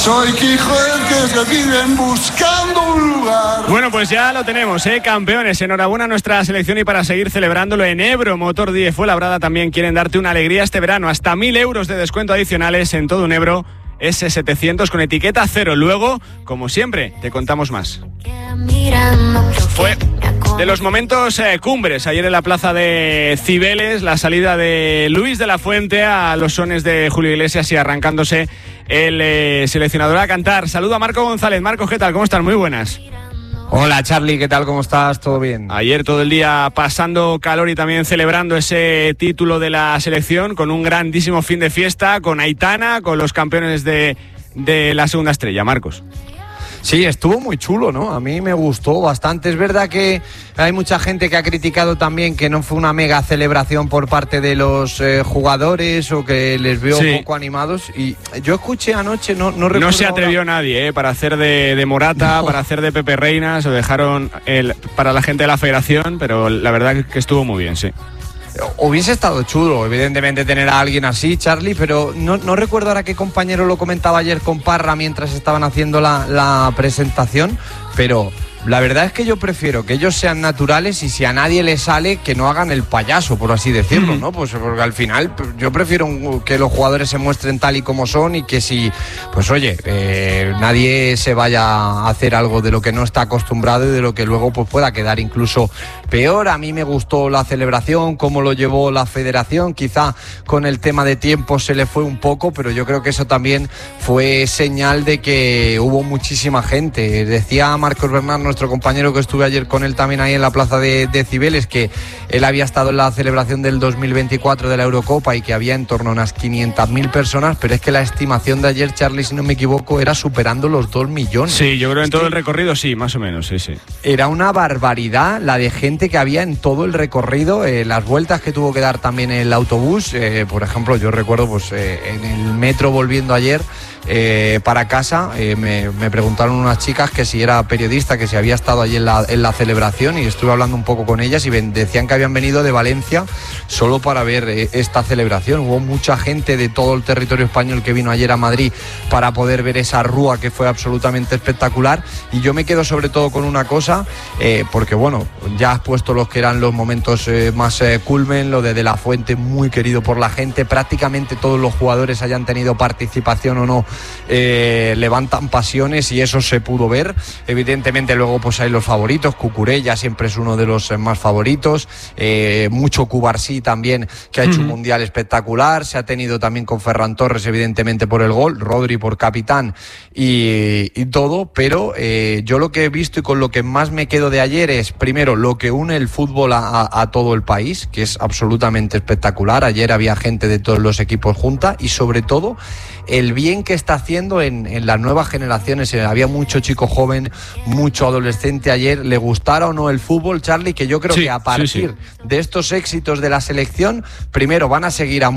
Soy Quijote que viven buscando un lugar. Bueno, pues ya lo tenemos, campeones. Enhorabuena a nuestra selección y para seguir celebrándolo en Ebro Motor 10 Fuenlabrada también quieren darte una alegría este verano. Hasta 1.000 euros de descuento adicionales en todo un Ebro S700 con etiqueta 0. Luego, como siempre, te contamos más. Fue de los momentos cumbres ayer en la plaza de Cibeles, la salida de Luis de la Fuente a los sones de Julio Iglesias y arrancándose el seleccionador a cantar. Saludo a Marco González. Marco, ¿qué tal? ¿Cómo estás? Muy buenas. Hola Charlie, ¿qué tal? ¿Cómo estás? ¿Todo bien? Ayer todo el día pasando calor y también celebrando ese título de la selección con un grandísimo fin de fiesta, con Aitana, con los campeones de la segunda estrella. Marcos. Sí, estuvo muy chulo, ¿no? A mí me gustó bastante. Es verdad que hay mucha gente que ha criticado también que no fue una mega celebración por parte de los jugadores o que les veo poco animados. Y yo escuché anoche, no recuerdo. No se atrevió nadie para hacer de Morata, no. Para hacer de Pepe Reina. Se lo dejaron para la gente de la federación, pero la verdad que estuvo muy bien, sí. Hubiese estado chulo, evidentemente, tener a alguien así, Charlie, pero no recuerdo ahora qué compañero lo comentaba ayer con Parra mientras estaban haciendo la presentación, pero la verdad es que yo prefiero que ellos sean naturales y si a nadie le sale, que no hagan el payaso, por así decirlo, ¿no? Pues porque al final yo prefiero que los jugadores se muestren tal y como son y que si, pues oye, nadie se vaya a hacer algo de lo que no está acostumbrado y de lo que luego pues pueda quedar incluso peor. A mí me gustó la celebración, cómo lo llevó la federación, quizá con el tema de tiempo se le fue un poco, pero yo creo que eso también fue señal de que hubo muchísima gente. Decía Marcos Bernard, nuestro compañero que estuve ayer con él también ahí en la plaza de Cibeles, que él había estado en la celebración del 2024 de la Eurocopa y que había en torno a unas 500.000 personas, pero es que la estimación de ayer, Charlie, si no me equivoco, era superando los 2 millones. Sí, yo creo que en todo el recorrido sí, más o menos, sí. Era una barbaridad la de gente que había en todo el recorrido, las vueltas que tuvo que dar también el autobús, por ejemplo, yo recuerdo pues en el metro volviendo ayer para casa, me preguntaron unas chicas que si era periodista, que si había estado allí en la celebración, y estuve hablando un poco con ellas y decían que habían venido de Valencia solo para ver esta celebración. Hubo mucha gente de todo el territorio español que vino ayer a Madrid para poder ver esa rúa que fue absolutamente espectacular, y yo me quedo sobre todo con una cosa, porque bueno, ya has puesto los que eran los momentos más culmen, lo de la Fuente, muy querido por la gente, prácticamente todos los jugadores hayan tenido participación o no, levantan pasiones y eso se pudo ver. Evidentemente luego pues hay los favoritos, Cucurella siempre es uno de los más favoritos, mucho Cubarsí también, que ha hecho un mundial espectacular, se ha tenido también con Ferran Torres evidentemente por el gol, Rodri por capitán y todo, pero yo lo que he visto y con lo que más me quedo de ayer es primero lo que une el fútbol a todo el país, que es absolutamente espectacular. Ayer había gente de todos los equipos junta y sobre todo el bien que está haciendo en las nuevas generaciones. Había mucho chico joven, mucho adolescente ayer, le gustara o no el fútbol, Charlie, que yo creo que a partir de estos éxitos de la selección, primero van a seguir a